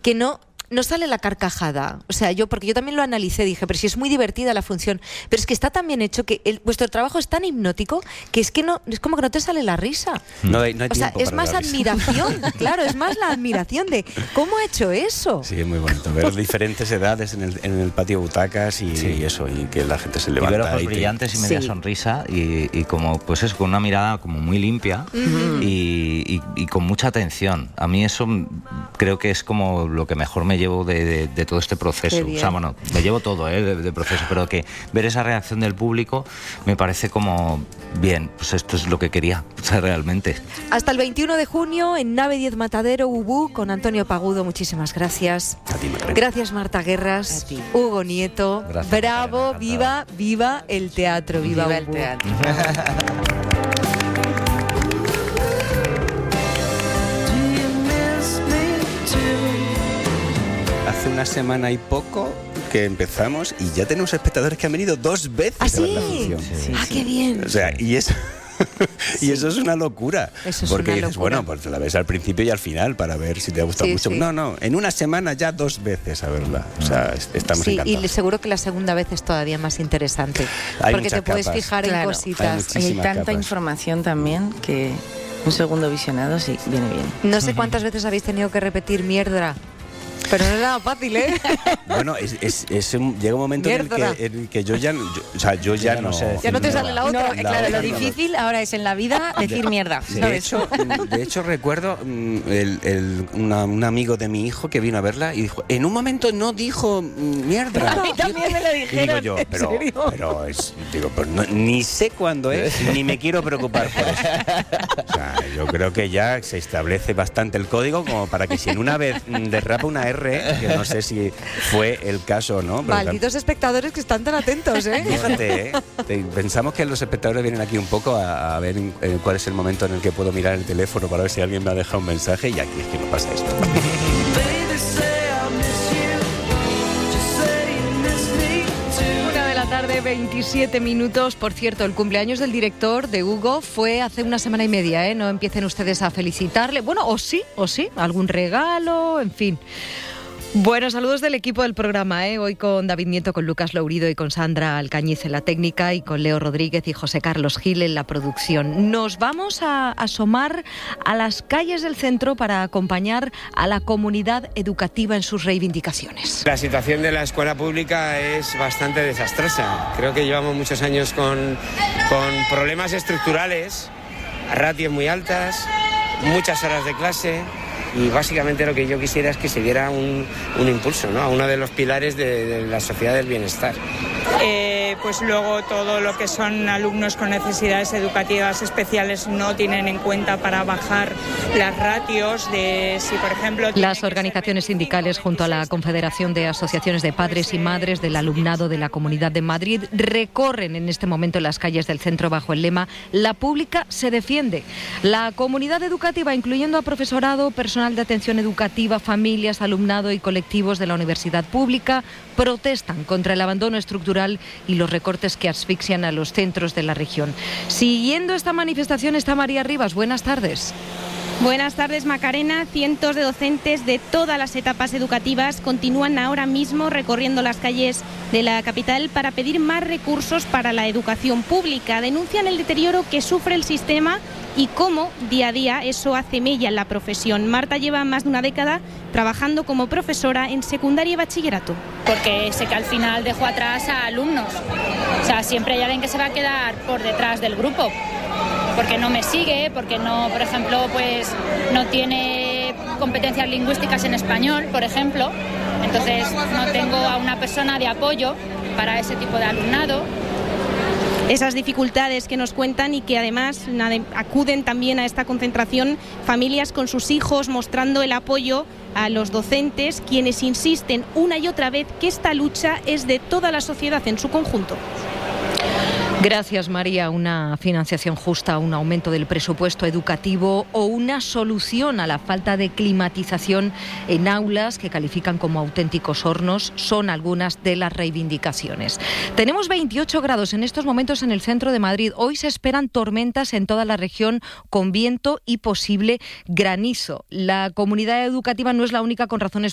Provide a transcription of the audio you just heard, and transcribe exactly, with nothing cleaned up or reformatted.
que no... no sale la carcajada, o sea, yo porque yo también lo analicé, dije, pero si es muy divertida la función, pero es que está tan bien hecho que el, vuestro trabajo es tan hipnótico que es que no, es como que no te sale la risa. No hay, no hay o sea, es para más la risa. admiración, claro, es más la admiración de cómo ha hecho eso. Sí, es muy bonito ver diferentes edades en el, en el patio butacas y, Sí. y eso, y que la gente se Y levanta. ver ojos y te- brillantes y media Sí. sonrisa y, y como, pues eso, con una mirada como muy limpia Ujú. y, y- y con mucha atención. A mí eso mm, creo que es como lo que mejor me llevo de, de- de todo este proceso. Qué bien. O sea, bueno, me llevo todo ¿eh? de, de proceso, pero que ver esa reacción del público me parece como, bien, pues esto es lo que quería, o sea, realmente. Hasta el veintiuno de junio en Nave diez Matadero, Ubú, con Antonio Pagudo, muchísimas gracias. A ti, Macarena. Gracias, Marta Guerras, A ti. Hugo Nieto. Gracias, Bravo, Macarena, viva, viva el teatro, viva, Viva el Ubú. teatro. Hace una semana y poco que empezamos y ya tenemos espectadores que han venido dos veces ¿Ah, a ver la sí? función. Sí, Ah, sí. qué bien. O sea, y eso... y eso es una locura. Eso es porque una dices, locura. bueno, pues la ves al principio y al final para ver si te ha gustado Sí, mucho. sí. No, no, en una semana ya dos veces a verla. O sea, es- estamos Sí, y encantados. le- seguro que la segunda vez es todavía más interesante. Hay porque muchas te puedes capas. fijar en Claro. Hay cositas. Hay muchísimas tanta capas. información también que un segundo visionado sí viene bien. No sé cuántas veces habéis tenido que repetir mierda. Pero no es nada fácil, ¿eh? Bueno, es, es, es un- llega un momento en el, Mierda. que, en el que yo ya, no- yo- o sea, yo ya, Ya no, no sé Ya no te decir sale la otra. No, claro, otra lo no. difícil ahora es en la vida decir mierda. De ¿sabes? hecho, de hecho recuerdo mm, el, el- una- un amigo de mi hijo que vino a verla y dijo, en un momento no dijo mm, mierda. A mí también me lo Y digo dijeron. yo, ¿en pero, serio? pero es, digo, pues no- ni sé cuándo es, ni me quiero preocupar por eso. O sea, yo creo que ya se establece bastante el código como para que si en una vez mm, derrapa una R, que no sé si fue el caso o no. pero Malditos espectadores que están tan atentos, ¿eh? Fíjate, ¿eh? Te- pensamos que los espectadores vienen aquí un poco a, a ver en- en cuál es el momento en el que puedo mirar el teléfono para ver si alguien me ha dejado un mensaje y aquí es que no pasa esto. Una de la tarde, veintisiete minutos. Por cierto, el cumpleaños del director de Hugo fue hace una semana y media, ¿eh? No empiecen ustedes a felicitarle. Bueno, o sí, o sí, algún regalo, en fin. Bueno, saludos del equipo del programa, ¿eh? Hoy con David Nieto, con Lucas Lourido y con Sandra Alcañiz en la técnica y con Leo Rodríguez y José Carlos Gil en la producción. Nos vamos a asomar a las calles del centro para acompañar a la comunidad educativa en sus reivindicaciones. La situación de la escuela pública es bastante desastrosa. Creo que llevamos muchos años con, con problemas estructurales, ratios muy altas, muchas horas de clase. Y básicamente lo que yo quisiera es que se diera un, un impulso, ¿no?, a uno de los pilares de, de la sociedad del bienestar. Eh, pues luego todo lo que son alumnos con necesidades educativas especiales no tienen en cuenta para bajar las ratios de si, por ejemplo... tiene que Las ser organizaciones veinticinco, sindicales junto a la veintiséis, Confederación de Asociaciones de Padres y Madres del Alumnado de la Comunidad de Madrid recorren en este momento las calles del centro bajo el lema "La pública se defiende". La comunidad educativa, incluyendo a profesorado, personal de atención educativa, familias, alumnado y colectivos de la universidad pública, protestan contra el abandono estructural y los recortes que asfixian a los centros de la región. Siguiendo esta manifestación está María Rivas. Buenas tardes. Buenas tardes, Macarena. Cientos de docentes de todas las etapas educativas continúan ahora mismo recorriendo las calles de la capital para pedir más recursos para la educación pública. Denuncian el deterioro que sufre el sistema y cómo día a día eso hace mella en la profesión. Marta lleva más de una década trabajando como profesora en secundaria y bachillerato. Porque sé que al final dejo atrás a alumnos. O sea, siempre hay alguien que se va a quedar por detrás del grupo. Porque no me sigue, porque no, por ejemplo, pues no tiene competencias lingüísticas en español, por ejemplo. Entonces no tengo a una persona de apoyo para ese tipo de alumnado. Esas dificultades que nos cuentan y que además acuden también a esta concentración familias con sus hijos mostrando el apoyo a los docentes, quienes insisten una y otra vez que esta lucha es de toda la sociedad en su conjunto. Gracias, María. Una financiación justa, un aumento del presupuesto educativo o una solución a la falta de climatización en aulas que califican como auténticos hornos son algunas de las reivindicaciones. Tenemos veintiocho grados en estos momentos en el centro de Madrid. Hoy se esperan tormentas en toda la región con viento y posible granizo. La comunidad educativa no es la única con razones